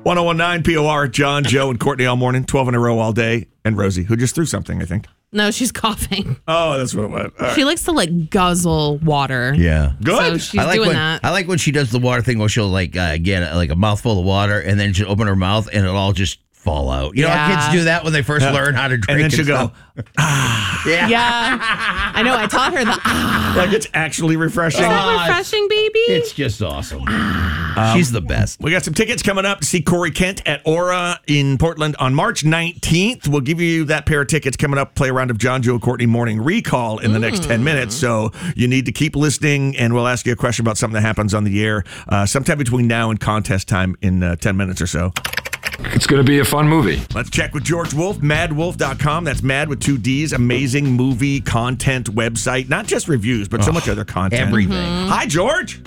1019 POR, John, Joe, and Courtney all morning, 12 in a row all day, and Rosie, who just threw something, I think. No, she's coughing. Oh, that's what it was. She likes to guzzle water. Yeah. Good. So she's doing that. I like when she does the water thing where she'll get a mouthful of water and then she'll open her mouth and it'll all just fall out. You know how kids do that when they first learn how to drink. And then she'll go, Yeah. I know. I taught her the Like it's actually refreshing. Is that refreshing, baby? It's just awesome. She's the best. We got some tickets coming up to see Corey Kent at Aura in Portland on March 19th. We'll give you that pair of tickets coming up. Play a round of John, Joe, Courtney Morning Recall in the next 10 minutes. So you need to keep listening, and we'll ask you a question about something that happens on the air sometime between now and contest time in 10 minutes or so. It's going to be a fun movie. Let's check with George Wolf, madwolf.com. That's mad with 2 Ds. Amazing movie content website. Not just reviews, but so much other content. Everything. Hi, George.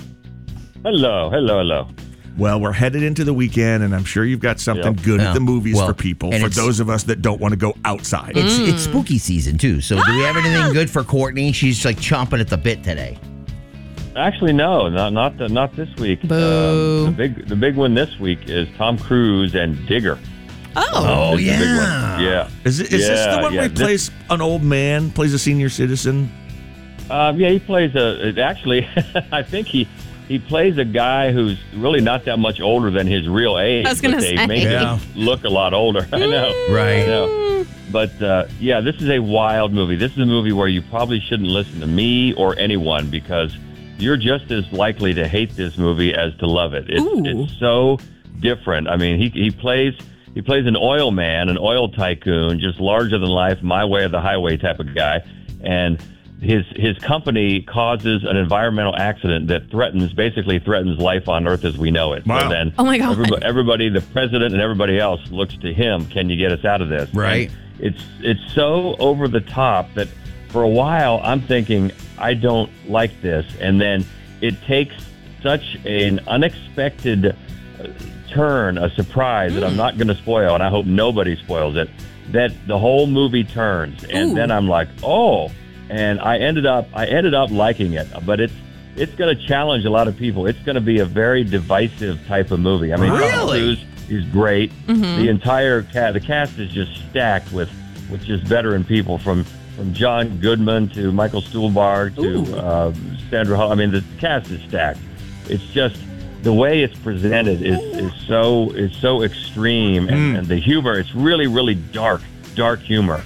Hello. Well, we're headed into the weekend, and I'm sure you've got something good at the movies for people, for those of us that don't want to go outside. It's spooky season, too. So do we have anything good for Courtney? She's chomping at the bit today. Actually, no, not this week. Boo. The big one this week is Tom Cruise and Digger. Oh, Is the big one. Yeah. Is this the one where he plays an old man, plays a senior citizen? He plays actually, I think he plays a guy who's really not that much older than his real age. I was going to say. They make him look a lot older. I know. Right. I know. But, this is a wild movie. This is a movie where you probably shouldn't listen to me or anyone because you're just as likely to hate this movie as to love it. It's so different. I mean, he plays an oil man, an oil tycoon, just larger than life, my way or the highway type of guy. And his company causes an environmental accident that threatens life on Earth as we know it. Wow. So then Oh my God. everybody, the president and everybody else looks to him. Can you get us out of this? Right. And it's so over the top that for a while I'm thinking, I don't like this. And then it takes such an unexpected turn, a surprise that I'm not going to spoil, and I hope nobody spoils it, that the whole movie turns. And then I'm like, oh, and I ended up liking it. But it's going to challenge a lot of people. It's going to be a very divisive type of movie. I mean, Tom Cruise is great. The entire the cast is just stacked with just veteran people from John Goodman to Michael Stuhlbarg to Sandra Hall. I mean, the cast is stacked. It's just the way it's presented is so extreme, and the humor. It's really, really dark humor.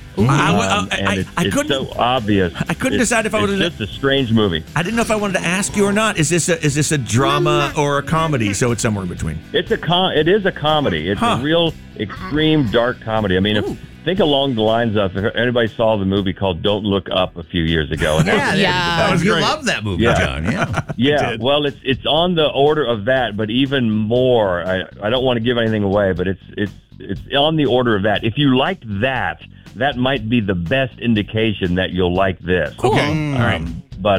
It's so obvious. I couldn't decide if I wanted. It's just a strange movie. I didn't know if I wanted to ask you or not. Is this a drama or a comedy? So it's somewhere in between. It is a comedy. It's a real extreme dark comedy. I mean, think along the lines of if anybody saw the movie called Don't Look Up a few years ago. And That was great. You love that movie, John. Yeah. Yeah. Well, it's on the order of that, but even more. I don't want to give anything away, but it's on the order of that. If you liked that might be the best indication that you'll like this. Cool. Okay. All right. But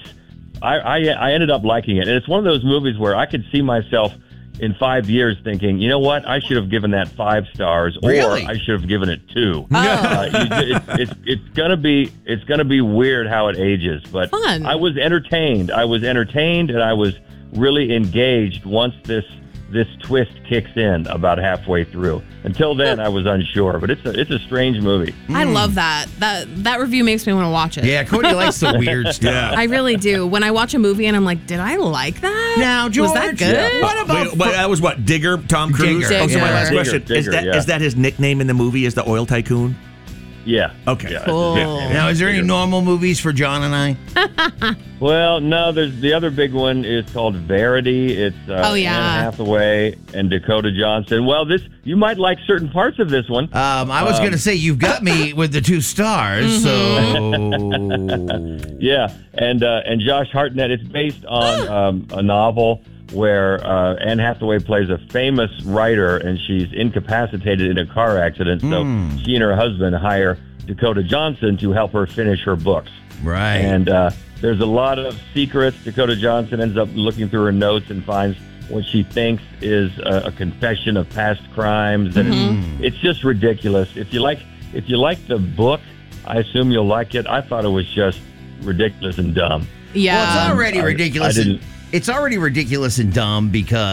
I ended up liking it, and it's one of those movies where I could see myself in 5 years thinking, you know what, I should have given that 5 stars, or Really? I should have given it 2. Oh. It's gonna be weird how it ages, but Fun. I was entertained, and I was really engaged once this twist kicks in about halfway through. Until then, I was unsure, but it's a strange movie. I love that. That review makes me want to watch it. Yeah, Cody likes the weird stuff. Yeah. I really do. When I watch a movie and I'm like, did I like that? Now, George, was that good? What about that was what? Digger, Tom Cruise? Digger. Oh, so my last Digger, question. Digger, Is that his nickname in the movie? Is the oil tycoon? Yeah. Okay. Yeah. Cool. Now, is there any normal movies for John and I? Well, no, there's the other big one is called Verity. It's Anne Hathaway and Dakota Johnson. Well, you might like certain parts of this one. I was going to say, you've got me with the 2 stars, so... Yeah, and Josh Hartnett. It's based on a novel where Anne Hathaway plays a famous writer, and she's incapacitated in a car accident. So she and her husband hire Dakota Johnson to help her finish her books. Right. And there's a lot of secrets. Dakota Johnson ends up looking through her notes and finds what she thinks is a confession of past crimes. And it's just ridiculous. If you like the book, I assume you'll like it. I thought it was just ridiculous and dumb. Yeah. Well, it's already ridiculous. I didn't. It's already ridiculous and dumb because